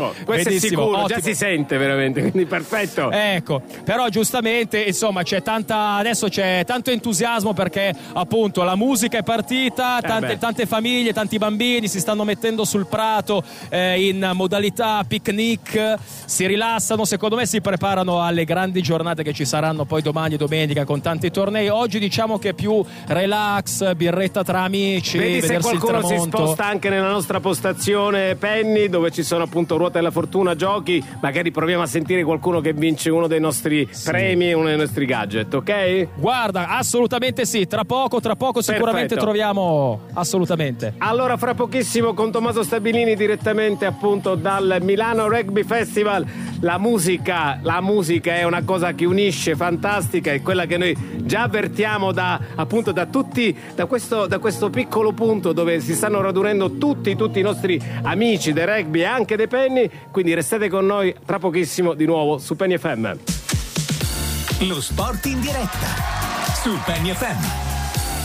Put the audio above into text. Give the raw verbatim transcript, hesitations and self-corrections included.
Questo Benissimo, è sicuro, ottimo. già si sente veramente, quindi perfetto. Ecco, però giustamente insomma c'è tanta, adesso c'è tanto entusiasmo perché appunto la musica è partita, tante, beh. tante famiglie, tanti bambini si stanno mettendo sul prato eh, in modalità picnic, si rilassano, secondo me si preparano alle grandi giornate che ci saranno poi domani e domenica con tanti tornei. Oggi diciamo che è più relax, birretta tra amici, Vedi se vedersi il qualcuno si tramonto. sposta anche nella nostra postazione Penny, dove ci sono appunto ruote della fortuna, giochi, magari proviamo a sentire qualcuno che vince uno dei nostri sì. premi e uno dei nostri gadget, ok? Guarda, assolutamente sì, tra poco, tra poco sicuramente Perfetto. troviamo, assolutamente. Allora fra pochissimo con Tommaso Stabilini direttamente appunto dal Milano Rugby Festival. La musica, la musica è una cosa che unisce, fantastica, è quella che noi già avvertiamo da appunto da tutti, da questo, da questo piccolo punto dove si stanno radunando tutti, tutti i nostri amici del rugby e anche dei Penny, quindi restate con noi tra pochissimo di nuovo su Penny F M. Lo sport in diretta su Penny F M.